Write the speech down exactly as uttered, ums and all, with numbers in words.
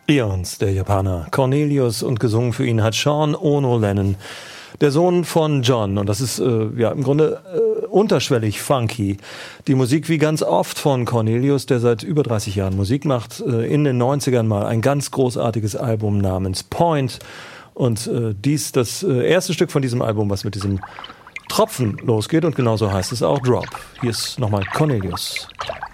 Eons, der Japaner Cornelius, und gesungen für ihn hat Sean Ono Lennon, der Sohn von John. Und das ist äh, ja im Grunde äh, unterschwellig funky. Die Musik wie ganz oft von Cornelius, der seit über dreißig Jahren Musik macht. Äh, in den neunzigern mal ein ganz großartiges Album namens Point. Und äh, dies das äh, erste Stück von diesem Album, was mit diesem Tropfen losgeht. Und genauso heißt es auch Drop. Hier ist nochmal Cornelius.